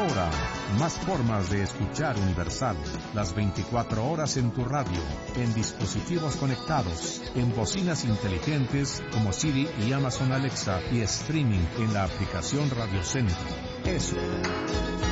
Ahora, más formas de escuchar Universal. Las 24 horas en tu radio, en dispositivos conectados, en bocinas inteligentes como Siri y Amazon Alexa y streaming en la aplicación Radio Centro. Eso.